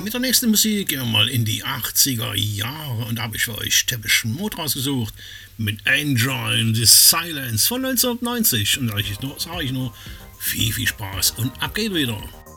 mit der nächsten Musik gehen wir mal in die 80er Jahre und da habe ich für euch Depeche Mode rausgesucht mit Enjoy the Silence von 1990 und da sage ich nur viel Spaß und ab geht wieder.